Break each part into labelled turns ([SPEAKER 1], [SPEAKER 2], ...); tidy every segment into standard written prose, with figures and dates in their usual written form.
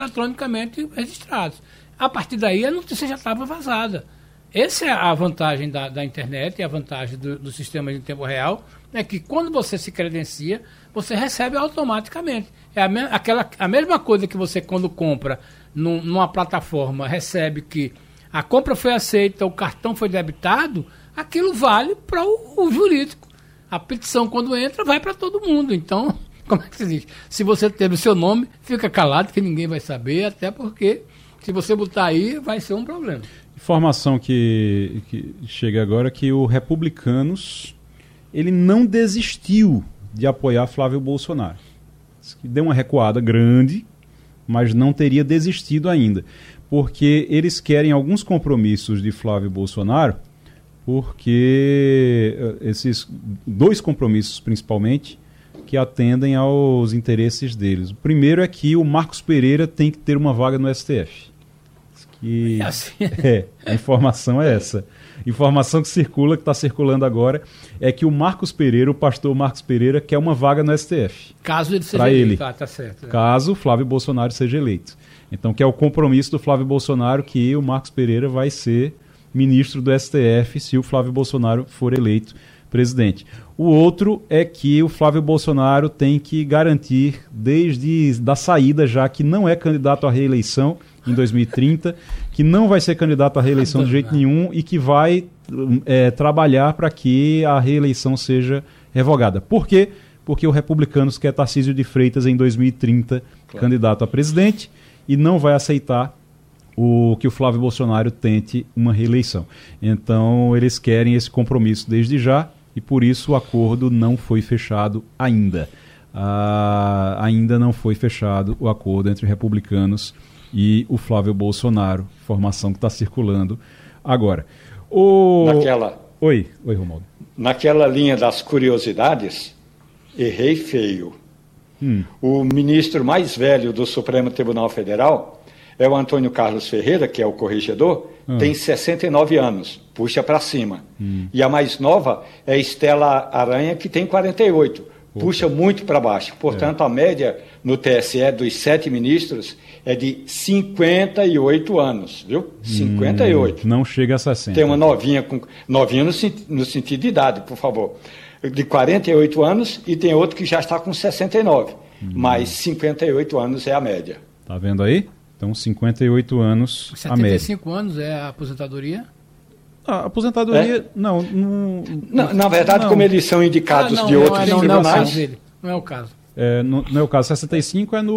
[SPEAKER 1] eletronicamente registrados. A partir daí, a notícia já estava vazada. Essa é a vantagem da internet e a vantagem do sistema em tempo real, é que quando você se credencia, você recebe automaticamente. É a mesma coisa que você, quando compra numa plataforma, recebe que a compra foi aceita, o cartão foi debitado, aquilo vale para o jurídico. A petição, quando entra, vai para todo mundo. Então, como é que se diz? Se você teve o seu nome, fica calado, que ninguém vai saber, até porque, se você botar aí, vai ser um problema.
[SPEAKER 2] Informação que chega agora que o Republicanos, ele não desistiu de apoiar Flávio Bolsonaro. Deu uma recuada grande, mas não teria desistido ainda. Porque eles querem alguns compromissos de Flávio Bolsonaro, porque esses dois compromissos, principalmente, que atendem aos interesses deles. O primeiro é que o Marcos Pereira tem que ter uma vaga no STF. A informação é essa. Informação que está circulando agora, é que o Marcos Pereira, o pastor Marcos Pereira, quer uma vaga no STF.
[SPEAKER 1] Caso ele seja eleito. Tá certo.
[SPEAKER 2] Caso Flávio Bolsonaro seja eleito. Então, que é o compromisso do Flávio Bolsonaro que o Marcos Pereira vai ser ministro do STF se o Flávio Bolsonaro for eleito presidente. O outro é que o Flávio Bolsonaro tem que garantir, desde da saída já, que não é candidato à reeleição em 2030, que não vai ser candidato à reeleição de jeito nenhum e que vai trabalhar para que a reeleição seja revogada. Por quê? Porque o Republicanos quer Tarcísio de Freitas em 2030 candidato a presidente e não vai aceitar que o Flávio Bolsonaro tente uma reeleição. Então, eles querem esse compromisso desde já e, por isso, o acordo não foi fechado ainda. Ainda não foi fechado o acordo entre republicanos e o Flávio Bolsonaro, informação que está circulando agora. Oi, Romualdo.
[SPEAKER 3] Naquela linha das curiosidades, errei feio. O ministro mais velho do Supremo Tribunal Federal é o Antônio Carlos Ferreira, que é o corregedor, tem 69 anos, puxa para cima. E a mais nova é Estela Aranha, que tem 48, puxa muito para baixo. Portanto, a média no TSE dos 7 ministros é de 58 anos, viu? 58.
[SPEAKER 2] Não chega a 60.
[SPEAKER 3] Tem uma novinha no sentido de idade, por favor, de 48 anos e tem outro que já está com 69. Mas 58 anos é a média.
[SPEAKER 2] Tá vendo aí? Então, 58 anos a média.
[SPEAKER 1] 75 anos é a aposentadoria?
[SPEAKER 2] A aposentadoria, não,
[SPEAKER 3] na verdade, como eles são indicados de outros tribunais...
[SPEAKER 1] Não é o caso.
[SPEAKER 2] Não é o caso. 65 é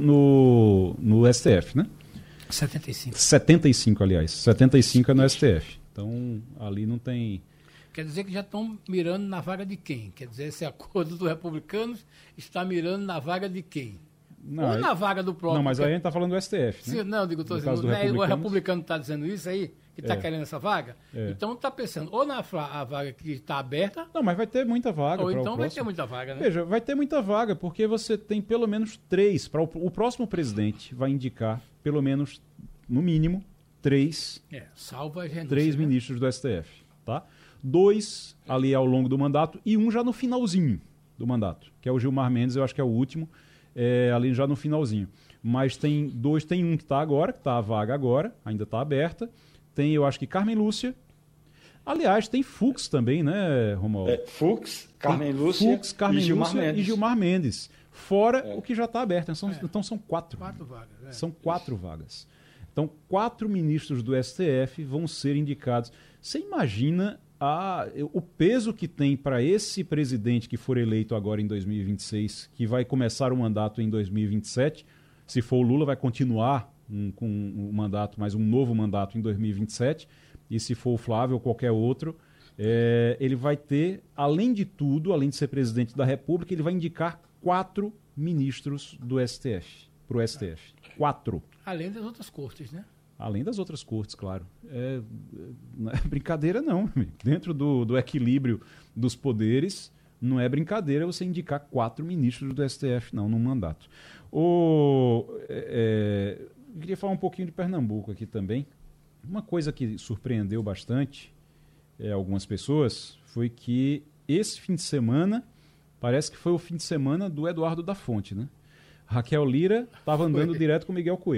[SPEAKER 2] no STF, né?
[SPEAKER 1] 75.
[SPEAKER 2] 75, aliás. 75 é no STF. Então, ali não tem...
[SPEAKER 1] Quer dizer que já estão mirando na vaga de quem? Quer dizer, esse acordo dos republicanos está mirando na vaga de quem? Ou na vaga do próprio...
[SPEAKER 2] Não, mas aí a gente está falando do STF, né?
[SPEAKER 1] Sim, não, digo, estou dizendo, o republicano está dizendo isso aí, que está querendo essa vaga, então está pensando ou na vaga que está aberta...
[SPEAKER 2] Não, mas vai ter muita vaga.
[SPEAKER 1] Ou então vai ter muita vaga, né?
[SPEAKER 2] Veja, vai ter muita vaga, porque você tem pelo menos 3, o próximo presidente vai indicar pelo menos, no mínimo, 3
[SPEAKER 1] salva a renúncia,
[SPEAKER 2] 3 ministros do STF, tá? 2 ali ao longo do mandato e 1 já no finalzinho do mandato, que é o Gilmar Mendes, eu acho que é o último, ali já no finalzinho. Mas tem 2, tem um que está agora, que está a vaga agora, ainda está aberta. Tem, eu acho que Carmen Lúcia. Aliás, tem Fux também, né, Romualdo?
[SPEAKER 3] Fux, Carmen Lúcia
[SPEAKER 2] e Gilmar Mendes. Fora o que já está aberto. Então são 4.
[SPEAKER 1] 4 vagas.
[SPEAKER 2] São 4 vagas. Então, 4 ministros do STF vão ser indicados. Você imagina o peso que tem para esse presidente que for eleito agora em 2026, que vai começar o mandato em 2027, se for o Lula vai continuar com um mandato, mais um novo mandato em 2027, e se for o Flávio ou qualquer outro, ele vai ter, além de tudo, além de ser presidente da República, ele vai indicar 4 ministros do STF, para o STF. 4.
[SPEAKER 1] Além das outras cortes, né?
[SPEAKER 2] Além das outras cortes, claro. Não é brincadeira, não. Dentro do equilíbrio dos poderes, não é brincadeira você indicar 4 ministros do STF, não, num mandato. Queria falar um pouquinho de Pernambuco aqui também. Uma coisa que surpreendeu bastante algumas pessoas foi que esse fim de semana, parece que foi o fim de semana do Eduardo da Fonte, né? Raquel Lira estava andando direto com Miguel Coelho.